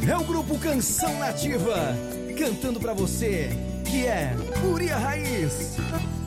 É o grupo Canção Nativa, cantando pra você, que é Guria Raiz.